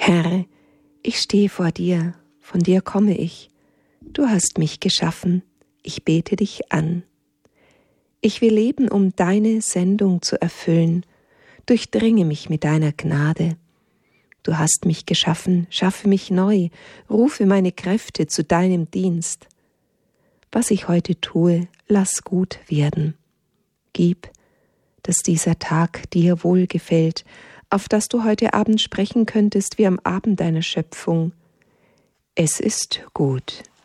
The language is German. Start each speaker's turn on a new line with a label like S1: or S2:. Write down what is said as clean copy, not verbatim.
S1: Herr, ich stehe vor dir, von dir komme ich. Du hast mich geschaffen, ich bete dich an. Ich will leben, um deine Sendung zu erfüllen. Durchdringe mich mit deiner Gnade. Du hast mich geschaffen, schaffe mich neu, rufe meine Kräfte zu deinem Dienst. Was ich heute tue, lass gut werden. Gib, dass dieser Tag dir wohlgefällt, auf dass du heute Abend sprechen könntest wie am Abend deiner Schöpfung. Es ist gut.